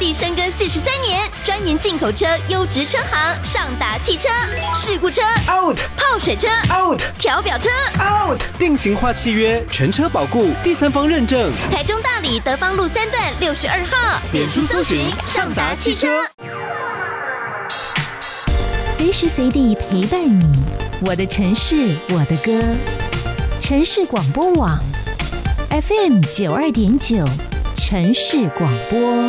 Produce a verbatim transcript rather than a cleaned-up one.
地深耕四十三年，专研进口车优质车行，上达汽车。事故车 out， 泡水车 out， 调表车 out， 定型化契约，全车保固，第三方认证。 台中大里德芳路三段六十二号， 脸书搜寻上达汽车， 随时随地陪伴你。我的城市，我的歌。城市广播网 F M 九二点九，城市广播。